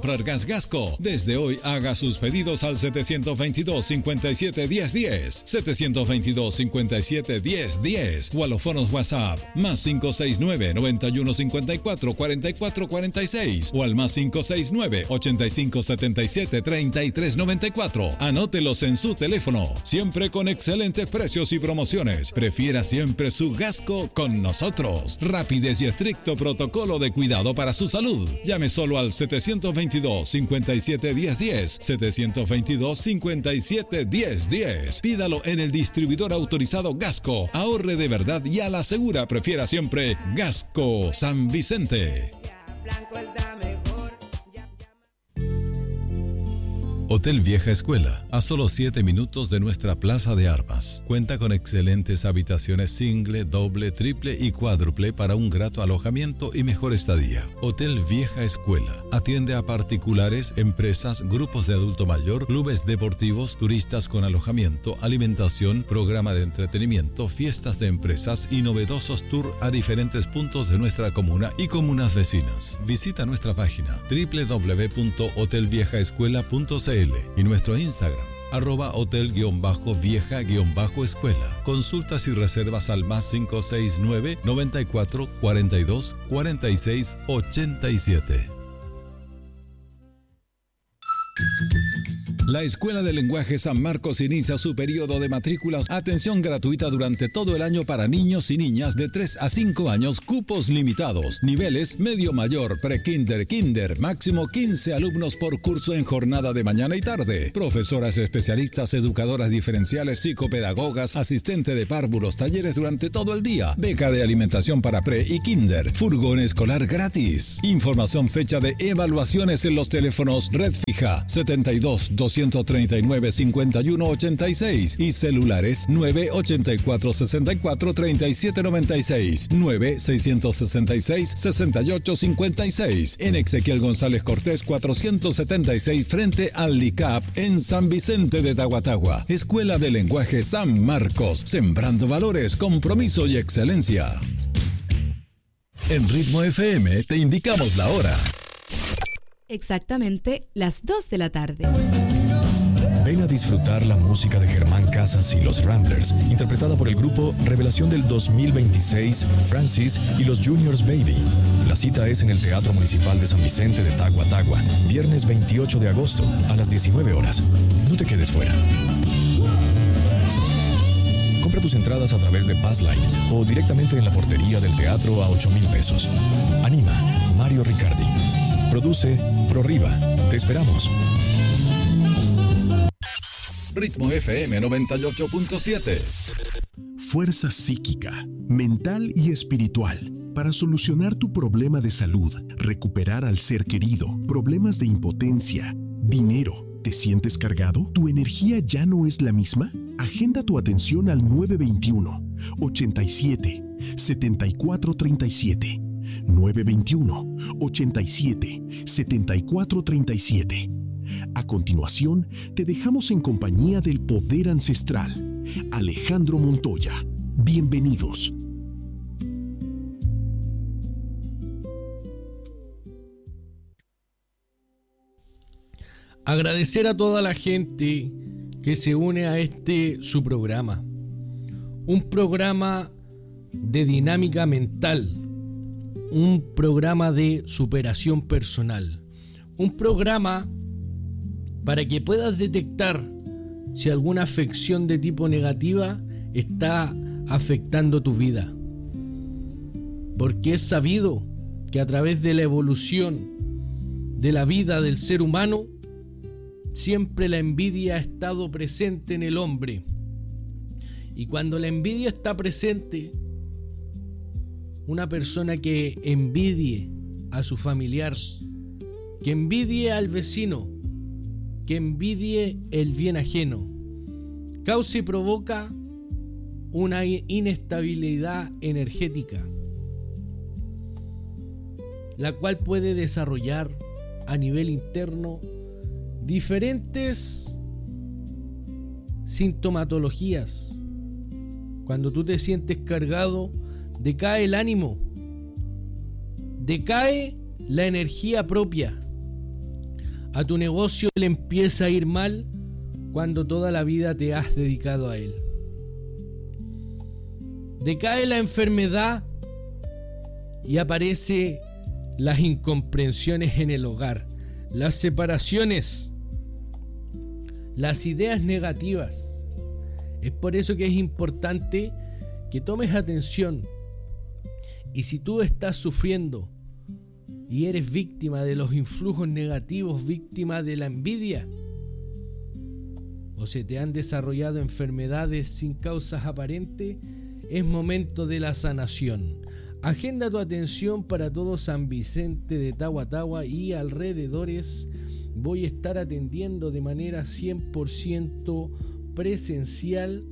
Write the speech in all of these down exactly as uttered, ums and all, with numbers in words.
comprar gas Gasco. Desde hoy haga sus pedidos al setecientos veintidós, cincuenta y siete, diez, diez, setecientos veintidós, cincuenta y siete, diez, diez o a los foros WhatsApp más cinco seis nueve, noventa y uno, cincuenta y cuatro, cuarenta y cuatro cuarenta y seis o al más cinco seis nueve, ochenta y cinco, setenta y siete, treinta y tres noventa y cuatro. Anótelos en su teléfono. Siempre con excelentes precios y promociones. Prefiera siempre su Gasco con nosotros. Rapidez y estricto protocolo de cuidado para su salud. Llame solo al setecientos veintidós, cincuenta y siete, diez, diez, setecientos veintidós, cincuenta y siete, diez, diez. Pídalo en el distribuidor autorizado Gasco. Ahorre de verdad y a la segura. Prefiera siempre Gasco San Vicente. Hotel Vieja Escuela, a solo siete minutos de nuestra Plaza de Armas. Cuenta con excelentes habitaciones single, doble, triple y cuádruple para un grato alojamiento y mejor estadía. Hotel Vieja Escuela atiende a particulares, empresas, grupos de adulto mayor, clubes deportivos, turistas con alojamiento, alimentación, programa de entretenimiento, fiestas de empresas y novedosos tours a diferentes puntos de nuestra comuna y comunas vecinas. Visita nuestra página doble u doble u doble u punto hotel vieja escuela punto c l y nuestro Instagram, arroba hotel-vieja-escuela. Consultas y reservas al más cinco seis nueve, noventa y cuatro, cuarenta y dos, cuarenta y seis, ochenta y siete. La Escuela de Lenguaje San Marcos inicia su periodo de matrículas. Atención gratuita durante todo el año para niños y niñas de tres a cinco años, cupos limitados. Niveles medio mayor, pre-kinder, kinder, máximo quince alumnos por curso en jornada de mañana y tarde. Profesoras especialistas, educadoras diferenciales, psicopedagogas, asistente de párvulos, talleres durante todo el día. Beca de alimentación para pre y kinder. Furgón escolar gratis. Información, fecha de evaluaciones en los teléfonos Red Fija setenta y dos, doscientos treinta y nueve, cincuenta y uno, ochenta y seis y celulares nueve ochenta y cuatro, sesenta y cuatro, treinta y siete noventa y seis, nueve seiscientos sesenta y seis, sesenta y ocho cincuenta y seis, en Ezequiel González Cortés cuatrocientos setenta y seis frente al L I C A P en San Vicente de Tahuatahua. Escuela de Lenguaje San Marcos, sembrando valores, compromiso y excelencia. En Ritmo F M te indicamos la hora. Exactamente las dos de la tarde. Ven a disfrutar la música de Germán Casas y los Ramblers, interpretada por el grupo Revelación del dos mil veintiséis, Francis y los Juniors Baby. La cita es en el Teatro Municipal de San Vicente de Tahuatahua, viernes veintiocho de agosto a las diecinueve horas. No te quedes fuera. Compra tus entradas a través de Passline o directamente en la portería del teatro a ocho mil pesos. Anima Mario Ricardi. Produce ProRiva. Te esperamos. Ritmo F M noventa y ocho punto siete. Fuerza psíquica, mental y espiritual para solucionar tu problema de salud, recuperar al ser querido, problemas de impotencia, dinero. ¿Te sientes cargado? ¿Tu energía ya no es la misma? Agenda tu atención al nueve veintiuno, ochenta y siete, setenta y cuatro treinta y siete. nueve veintiuno, ochenta y siete, setenta y cuatro treinta y siete. A continuación, te dejamos en compañía del poder ancestral, Alejandro Montoya. Bienvenidos. Agradecer a toda la gente que se une a este su programa. Un programa de dinámica mental. Un programa de superación personal. Un programa para que puedas detectar si alguna afección de tipo negativa está afectando tu vida. Porque es sabido que a través de la evolución de la vida del ser humano, siempre la envidia ha estado presente en el hombre. Y cuando la envidia está presente, una persona que envidie a su familiar, que envidie al vecino, que envidie el bien ajeno, causa y provoca una inestabilidad energética, la cual puede desarrollar a nivel interno diferentes sintomatologías. Cuando tú te sientes cargado, decae el ánimo, decae la energía propia. A tu negocio le empieza a ir mal cuando toda la vida te has dedicado a él. Decae la enfermedad y aparecen las incomprensiones en el hogar, las separaciones, las ideas negativas. Es por eso que es importante que tomes atención. Y si tú estás sufriendo y eres víctima de los influjos negativos, víctima de la envidia, o se te han desarrollado enfermedades sin causas aparentes, es momento de la sanación. Agenda tu atención para todo San Vicente de Tahuatahua y alrededores. Voy a estar atendiendo de manera cien por ciento presencial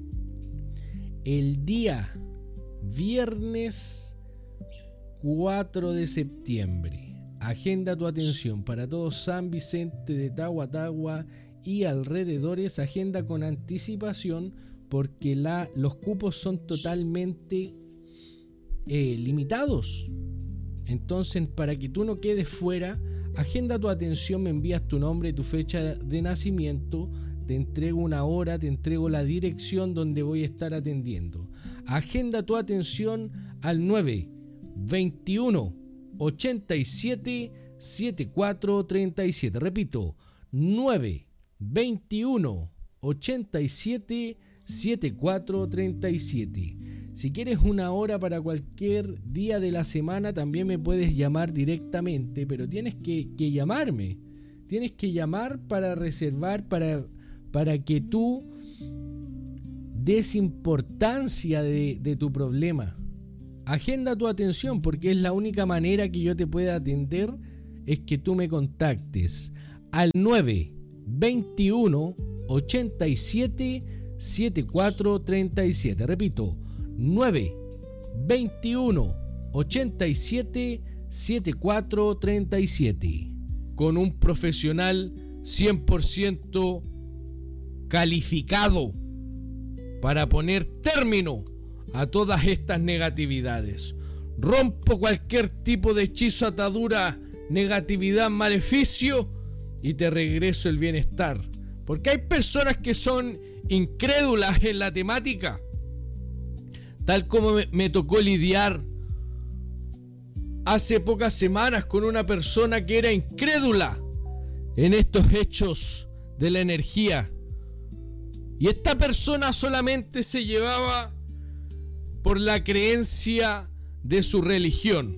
el día viernes cuatro de septiembre. Agenda tu atención para todo San Vicente de Tahuatahua y alrededores. Agenda con anticipación porque la, los cupos son totalmente eh, limitados. Entonces, para que tú no quedes fuera, agenda tu atención, me envías tu nombre y tu fecha de nacimiento, te entrego una hora, te entrego la dirección donde voy a estar atendiendo. Agenda tu atención al nueve veintiuno ochenta y siete setenta y cuatro treinta y siete. Repito, nueve veintiuno ochenta y siete setenta y cuatro treinta y siete. Si quieres una hora para cualquier día de la semana, también me puedes llamar directamente, pero tienes que, que llamarme. Tienes que llamar para reservar, para, para que tú des importancia de, de tu problema. Agenda tu atención porque es la única manera que yo te pueda atender, es que tú me contactes al nueve veintiuno ochenta y siete setenta y cuatro treinta y siete. Repito, nueve veintiuno ochenta y siete setenta y cuatro treinta y siete. Con un profesional cien por ciento calificado para poner término a todas estas negatividades. Rompo cualquier tipo de hechizo, atadura, negatividad, maleficio y te regreso el bienestar. Porque hay personas que son incrédulas en la temática, tal como me, me tocó lidiar hace pocas semanas con una persona que era incrédula en estos hechos de la energía. Y esta persona solamente se llevaba por la creencia de su religión.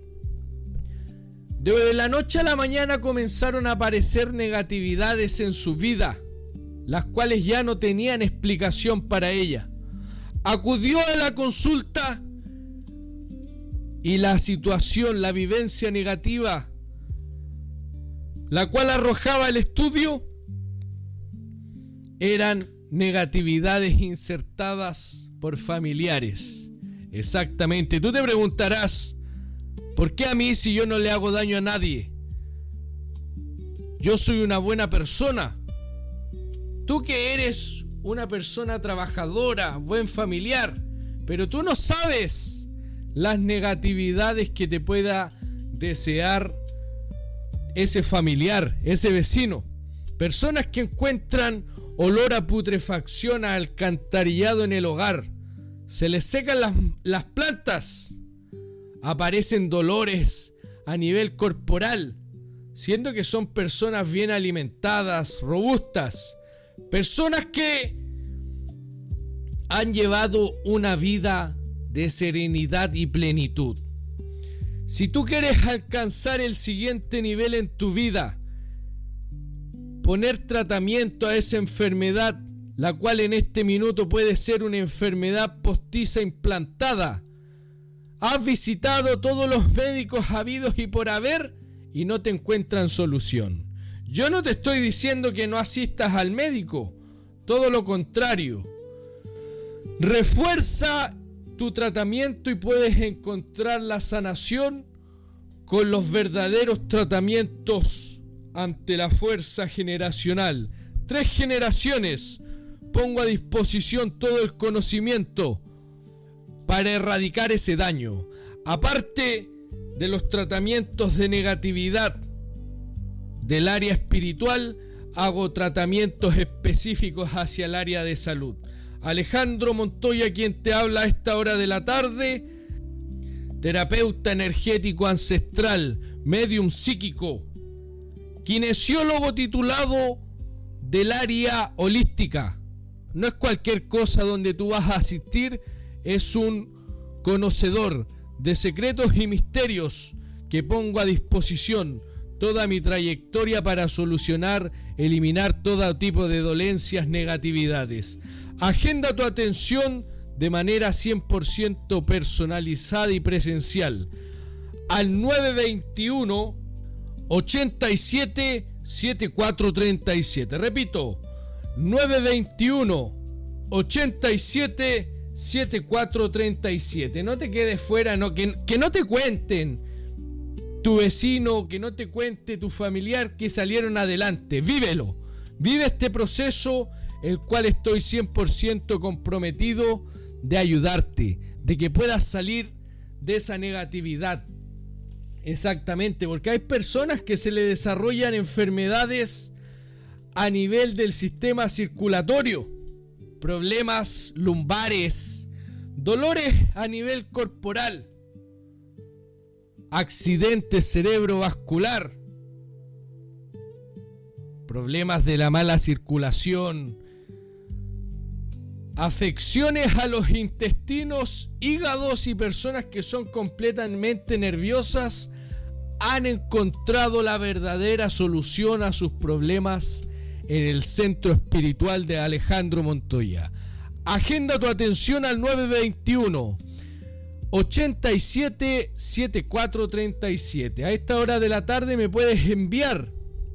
De la noche a la mañana comenzaron a aparecer negatividades en su vida, las cuales ya no tenían explicación para ella. Acudió a la consulta y la situación, la vivencia negativa, la cual arrojaba el estudio, eran negatividades insertadas por familiares. Exactamente. Tú te preguntarás, ¿por qué a mí si yo no le hago daño a nadie? Yo soy una buena persona. Tú que eres una persona trabajadora, buen familiar, pero tú no sabes las negatividades que te pueda desear ese familiar, ese vecino. Personas que encuentran olor a putrefacción, a alcantarillado en el hogar. Se les secan las, las plantas. Aparecen dolores a nivel corporal, siendo que son personas bien alimentadas, robustas. Personas que han llevado una vida de serenidad y plenitud. Si tú quieres alcanzar el siguiente nivel en tu vida, poner tratamiento a esa enfermedad, la cual en este minuto puede ser una enfermedad postiza implantada. Has visitado todos los médicos habidos y por haber y no te encuentran solución. Yo no te estoy diciendo que no asistas al médico, todo lo contrario. Refuerza tu tratamiento y puedes encontrar la sanación con los verdaderos tratamientos ante la fuerza generacional. Tres generaciones. Pongo a disposición todo el conocimiento para erradicar ese daño. Aparte de los tratamientos de negatividad, del área espiritual, hago tratamientos específicos hacia el área de salud. Alejandro Montoya, quien te habla a esta hora de la tarde, terapeuta energético ancestral, medium psíquico, kinesiólogo titulado del área holística. No es cualquier cosa donde tú vas a asistir, es un conocedor de secretos y misterios que pongo a disposición toda mi trayectoria para solucionar, eliminar todo tipo de dolencias, negatividades. Agenda tu atención de manera cien por ciento personalizada y presencial al nueve veintiuno, ochenta y siete, setenta y cuatro treinta y siete. Repito, nueve veintiuno, ochenta y siete, setenta y cuatro treinta y siete. No te quedes fuera, no, que, que no te cuenten tu vecino, que no te cuente tu familiar que salieron adelante. Vívelo, vive este proceso, el cual estoy cien por ciento comprometido de ayudarte, de que puedas salir de esa negatividad. Exactamente, porque hay personas que se le desarrollan enfermedades a nivel del sistema circulatorio, problemas lumbares, dolores a nivel corporal, accidentes cerebrovascular, problemas de la mala circulación, afecciones a los intestinos, hígados, y personas que son completamente nerviosas han encontrado la verdadera solución a sus problemas en el centro espiritual de Alejandro Montoya. Agenda tu atención al nueve veintiuno, ochenta y siete, setenta y cuatro treinta y siete. A esta hora de la tarde me puedes enviar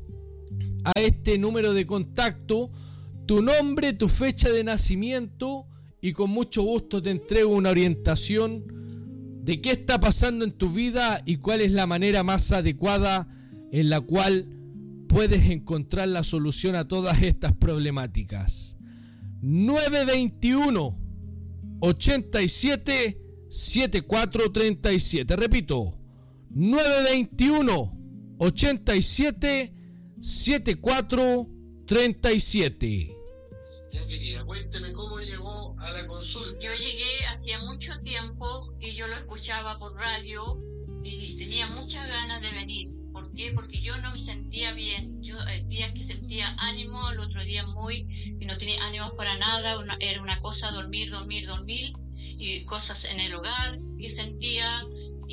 a este número de contacto tu nombre, tu fecha de nacimiento, y con mucho gusto te entrego una orientación de qué está pasando en tu vida y cuál es la manera más adecuada en la cual puedes encontrar la solución a todas estas problemáticas. nueve veintiuno, ochenta y siete, setenta y cuatro treinta y siete. Repito, nueve veintiuno, ochenta y siete, setenta y cuatro treinta y siete. Ya, querida, cuénteme cómo llegó a la consulta. Yo llegué hacía mucho tiempo que yo lo escuchaba por radio y tenía muchas ganas de venir. ¿Por qué? Porque yo no me sentía bien. Yo el día que sentía ánimo, el otro día muy, y no tenía ánimos para nada. Una, era una cosa dormir, dormir, dormir, y cosas en el hogar que sentía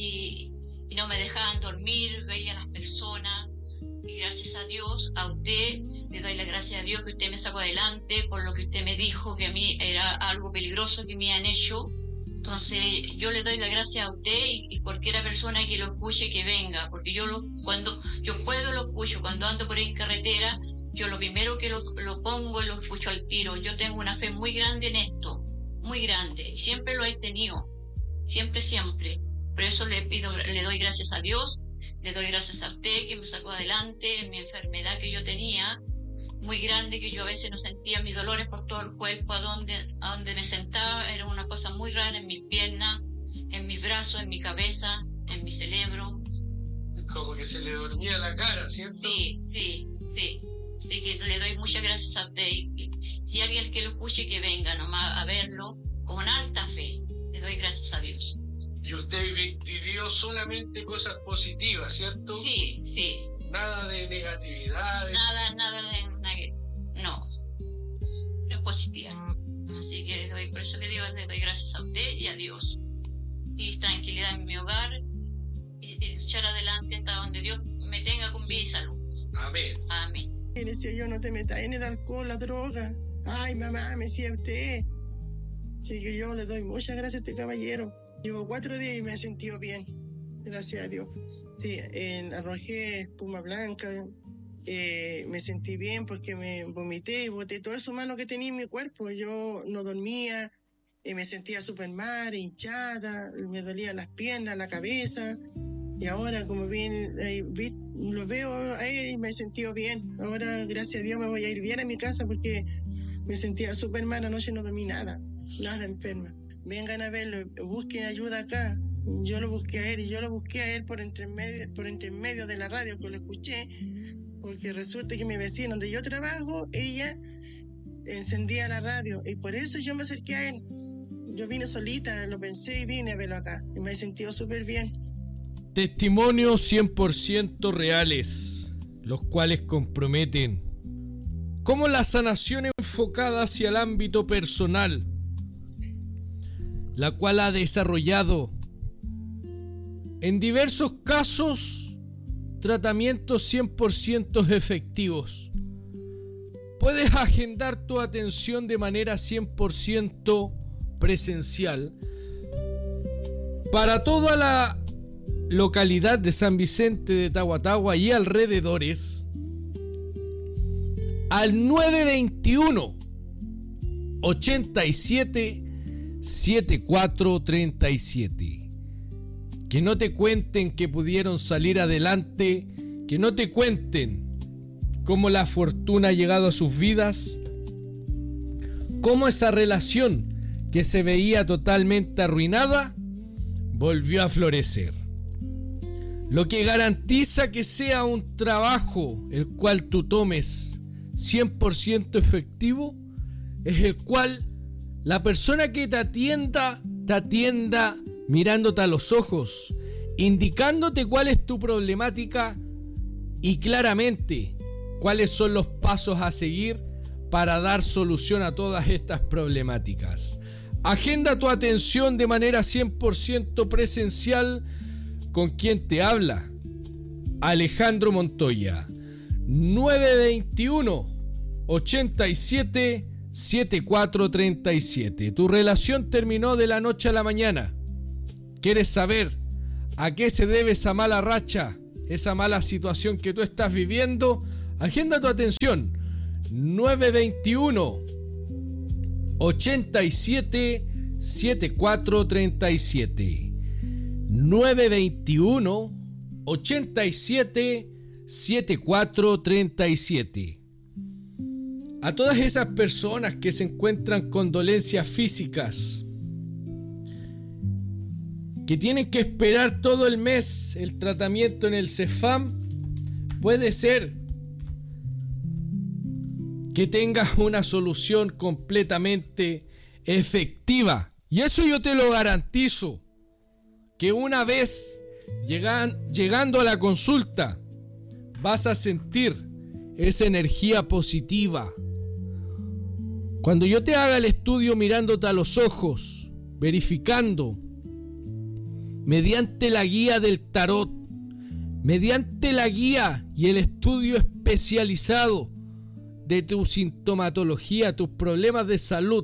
y, y no me dejaban dormir. Veía a las personas. Y gracias a Dios, a usted, le doy la gracia a Dios que usted me sacó adelante por lo que usted me dijo, que a mí era algo peligroso que me han hecho. Entonces yo le doy la gracia a usted y, y cualquier persona que lo escuche que venga, porque yo lo, cuando yo puedo lo escucho, cuando ando por ahí en carretera, yo lo primero que lo, lo pongo y lo escucho al tiro. Yo tengo una fe muy grande en esto, muy grande, y siempre lo he tenido, siempre, siempre. Por eso le pido, le doy gracias a Dios. Le doy gracias a usted que me sacó adelante en mi enfermedad que yo tenía, muy grande, que yo a veces no sentía mis dolores por todo el cuerpo, a donde, a donde me sentaba, era una cosa muy rara en mis piernas, en mis brazos, en mi cabeza, en mi cerebro. Como que se le dormía la cara, ¿cierto? Sí, sí, sí. Así que le doy muchas gracias a usted. Y si alguien que lo escuche, que venga nomás a verlo con alta fe. Le doy gracias a Dios. Y usted vivió solamente cosas positivas, ¿cierto? Sí, sí. Nada de negatividad. Nada, nada de negatividad. No. Pero positiva. Así que le doy, por eso le digo, le doy gracias a usted y a Dios. Y tranquilidad en mi hogar. Y, y luchar adelante hasta donde Dios me tenga con vida y salud. Amén. Amén. Y decía yo, no te metas en el alcohol, la droga. Ay, mamá, me decía usted. Así que yo le doy muchas gracias a este caballero. Llevo cuatro días y me he sentido bien, gracias a Dios. Sí, eh, arrojé espuma blanca, eh, me sentí bien porque me vomité y boté todo eso malo que tenía en mi cuerpo. Yo no dormía, eh, me sentía súper mal, hinchada, me dolían las piernas, la cabeza. Y ahora, como bien, eh, vi, lo veo a él y me he sentido bien. Ahora, gracias a Dios, me voy a ir bien a mi casa porque me sentía súper mal. Anoche no dormí nada, nada enferma. Vengan a verlo, busquen ayuda acá. Yo lo busqué a él y yo lo busqué a él por entre medio, por entre medio de la radio que lo escuché. porque resulta que mi vecino donde yo trabajo, ella encendía la radio y por eso yo me acerqué a él. Yo vine solita, lo pensé y vine a verlo acá y me he sentido súper bien. Testimonios cien por ciento reales, los cuales comprometen cómo la sanación enfocada hacia el ámbito personal, la cual ha desarrollado en diversos casos tratamientos cien por ciento efectivos. Puedes agendar tu atención de manera cien por ciento presencial para toda la localidad de San Vicente de Tahuatahua y alrededores al nueve veintiuno, ochenta y siete, setenta y cuatro treinta y siete. Que no te cuenten que pudieron salir adelante, que no te cuenten cómo la fortuna ha llegado a sus vidas, cómo esa relación que se veía totalmente arruinada volvió a florecer. Lo que garantiza que sea un trabajo el cual tú tomes cien por ciento efectivo es el cual la persona que te atienda, te atienda mirándote a los ojos, indicándote cuál es tu problemática y claramente cuáles son los pasos a seguir para dar solución a todas estas problemáticas. Agenda tu atención de manera cien por ciento presencial con quien te habla, Alejandro Montoya, nueve veintiuno, ochenta y siete, setenta y cuatro treinta y siete. Tu relación terminó de la noche a la mañana. ¿Quieres saber a qué se debe esa mala racha, esa mala situación que tú estás viviendo? Agenda tu atención, nueve veintiuno, ochenta y siete, setenta y cuatro treinta y siete. nueve veintiuno, ochenta y siete, setenta y cuatro treinta y siete. A todas esas personas que se encuentran con dolencias físicas, que tienen que esperar todo el mes el tratamiento en el Cefam, puede ser que tengas una solución completamente efectiva. Y eso yo te lo garantizo, que una vez llegan, llegando a la consulta vas a sentir esa energía positiva. Cuando yo te haga el estudio mirándote a los ojos, verificando mediante la guía del tarot, mediante la guía y el estudio especializado de tu sintomatología, tus problemas de salud,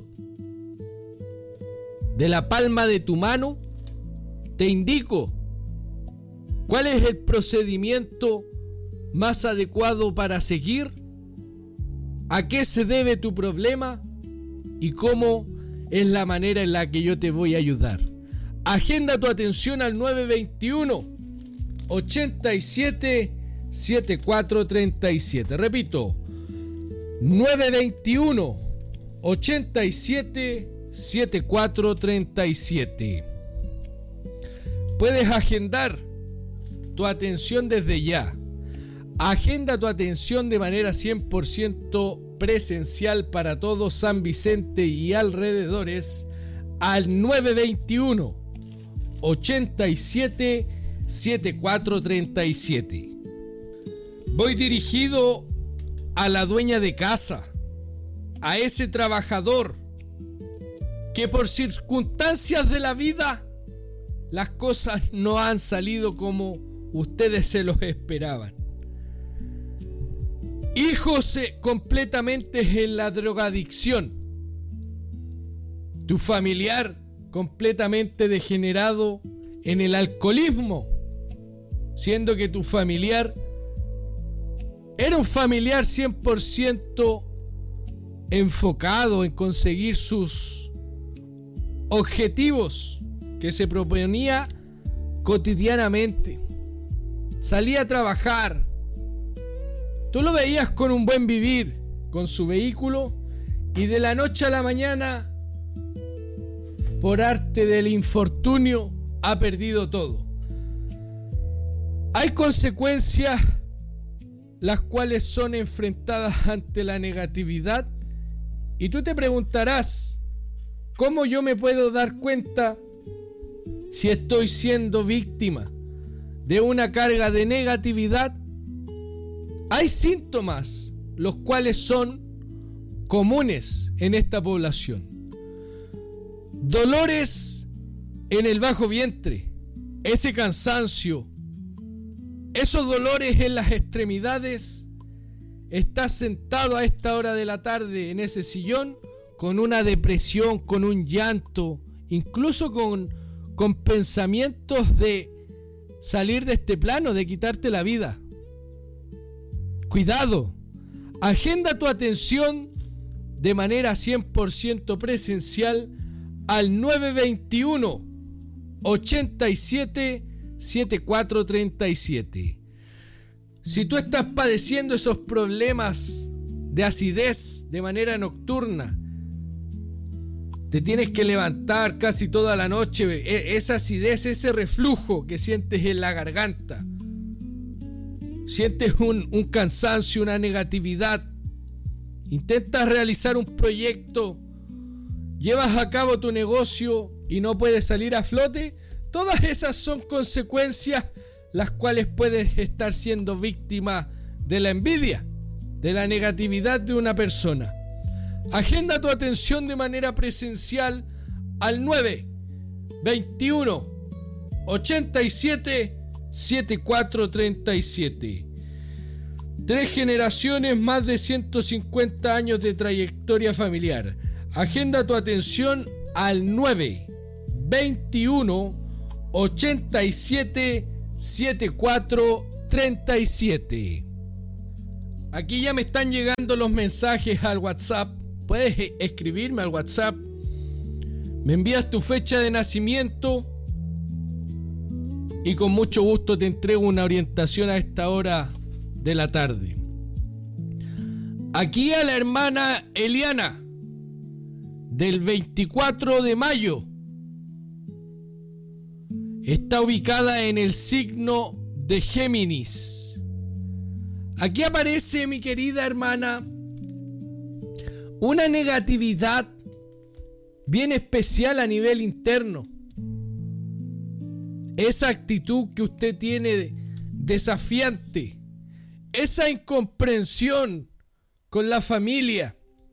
de la palma de tu mano, te indico cuál es el procedimiento más adecuado para seguir, a qué se debe tu problema y cómo es la manera en la que yo te voy a ayudar. Agenda tu atención al nueve veintiuno, ochenta y siete, setenta y cuatro treinta y siete. Repito, nueve veintiuno, ochenta y siete, setenta y cuatro treinta y siete. Puedes agendar tu atención desde ya. Agenda tu atención de manera cien por ciento presencial para todo San Vicente y alrededores al nueve veintiuno, ochenta y siete, setenta y cuatro treinta y siete. Voy dirigido a la dueña de casa, a ese trabajador que por circunstancias de la vida las cosas no han salido como ustedes se los esperaban. Hijos completamente en la drogadicción. Tu familiar completamente degenerado en el alcoholismo, siendo que tu familiar era un familiar cien por ciento enfocado en conseguir sus objetivos que se proponía cotidianamente. Salía a trabajar. Tú lo veías con un buen vivir, con su vehículo, y de la noche a la mañana, por arte del infortunio, ha perdido todo. Hay consecuencias las cuales son enfrentadas ante la negatividad. Y tú te preguntarás, ¿cómo yo me puedo dar cuenta si estoy siendo víctima de una carga de negatividad? Hay síntomas los cuales son comunes en esta población. Dolores en el bajo vientre, ese cansancio, esos dolores en las extremidades. Estás sentado a esta hora de la tarde en ese sillón con una depresión, con un llanto, incluso con, con pensamientos de salir de este plano, de quitarte la vida. Cuidado, agenda tu atención de manera cien por ciento presencial al nueve veintiuno, ochenta y siete, setenta y cuatro treinta y siete. Si tú estás padeciendo esos problemas de acidez de manera nocturna, te tienes que levantar casi toda la noche, esa acidez, ese reflujo que sientes en la garganta, sientes un, un cansancio, una negatividad, intentas realizar un proyecto, llevas a cabo tu negocio y no puedes salir a flote, todas esas son consecuencias las cuales puedes estar siendo víctima de la envidia, de la negatividad de una persona. Agenda tu atención de manera presencial al nueve veintiuno, ochenta y siete, setenta y cuatro treinta y siete. Tres generaciones, más de ciento cincuenta años de trayectoria familiar. Agenda tu atención al nueve veintiuno, ochenta y siete, setenta y cuatro treinta y siete. Aquí ya me están llegando los mensajes al WhatsApp. Puedes escribirme al WhatsApp. Me envías tu fecha de nacimiento y con mucho gusto te entrego una orientación a esta hora de la tarde. Aquí a la hermana Eliana, del veinticuatro de mayo. Está ubicada en el signo de Géminis. Aquí aparece, mi querida hermana, una negatividad bien especial a nivel interno. Esa actitud que usted tiene desafiante, esa incomprensión con la familia,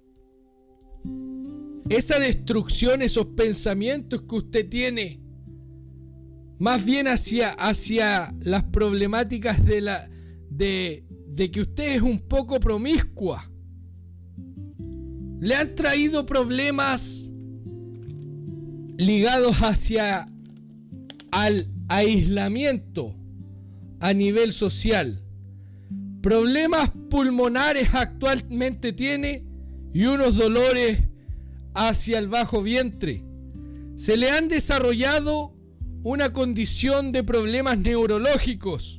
esa destrucción, esos pensamientos que usted tiene más bien hacia, hacia las problemáticas de, la, de, de que usted es un poco promiscua, le han traído problemas ligados hacia al aislamiento a nivel social. Problemas pulmonares actualmente tiene y unos dolores hacia el bajo vientre. Se le han desarrollado una condición de problemas neurológicos,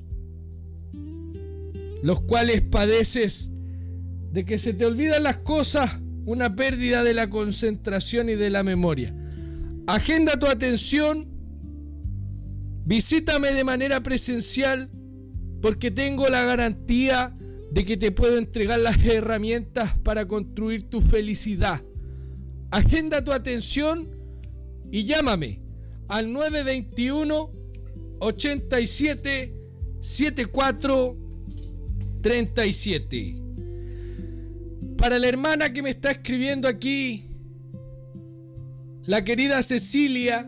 los cuales padeces de que se te olvidan las cosas, una pérdida de la concentración y de la memoria. Agenda tu atención, visítame de manera presencial, porque tengo la garantía de que te puedo entregar las herramientas para construir tu felicidad. Agenda tu atención y llámame al nueve veintiuno, ochenta y siete, setenta y cuatro treinta y siete. Para la hermana que me está escribiendo aquí, la querida Cecilia,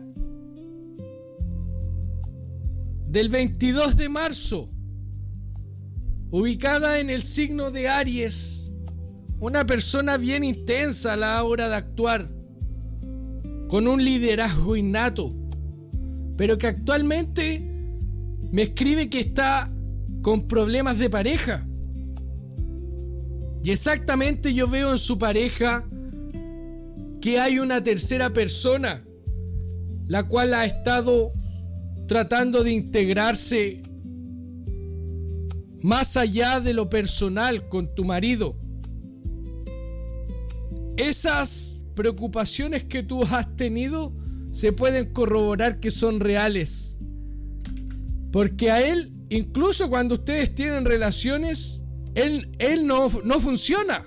del veintidós de marzo, ubicada en el signo de Aries, una persona bien intensa a la hora de actuar, con un liderazgo innato, pero que actualmente me escribe que está con problemas de pareja. Y exactamente yo veo en su pareja que hay una tercera persona, la cual ha estado tratando de integrarse más allá de lo personal con tu marido. Esas preocupaciones que tú has tenido se pueden corroborar que son reales, porque a él, incluso cuando ustedes tienen relaciones, él, él no, no funciona.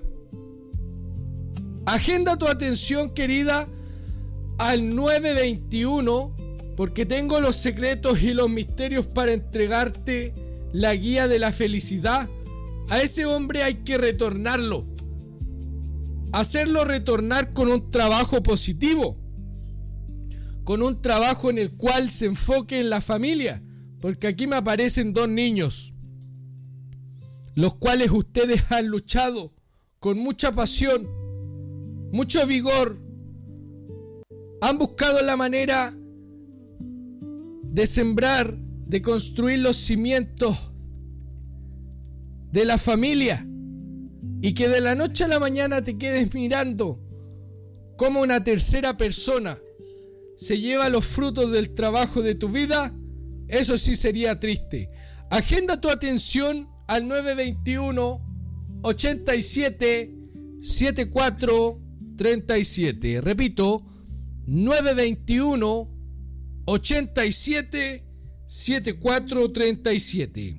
Agenda tu atención, querida, al nueve veintiuno, porque tengo los secretos y los misterios para entregarte la guía de la felicidad. A ese hombre hay que retornarlo, hacerlo retornar con un trabajo positivo, con un trabajo en el cual se enfoque en la familia, porque aquí me aparecen dos niños, los cuales ustedes han luchado con mucha pasión, mucho vigor, han buscado la manera de sembrar, de construir los cimientos de la familia, y que de la noche a la mañana te quedes mirando cómo una tercera persona se lleva los frutos del trabajo de tu vida. Eso sí sería triste. Agenda tu atención al nueve veintiuno, ochenta y siete, setenta y cuatro, treinta y siete. Repito, nueve veintiuno, ochenta y siete, setenta y cuatro, treinta y siete.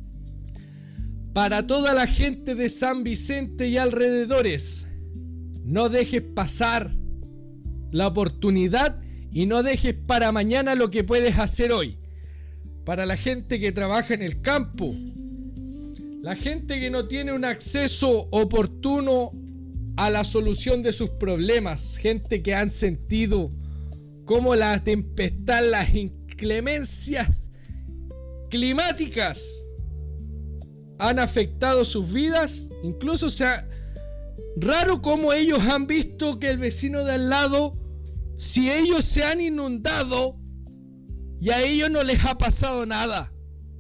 Para toda la gente de San Vicente y alrededores, no dejes pasar la oportunidad y no dejes para mañana lo que puedes hacer hoy. Para la gente que trabaja en el campo, la gente que no tiene un acceso oportuno a la solución de sus problemas, gente que han sentido cómo la tempestad, las inclemencias climáticas han afectado sus vidas. Incluso sea raro cómo ellos han visto que el vecino de al lado, si ellos se han inundado y a ellos no les ha pasado nada.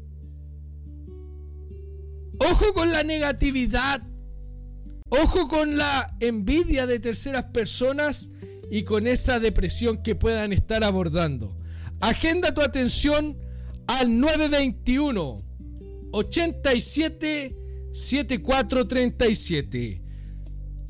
Ojo con la negatividad, ojo con la envidia de terceras personas y con esa depresión que puedan estar abordando. Agenda tu atención al nueve veintiuno, ochenta y siete, setenta y cuatro, treinta y siete.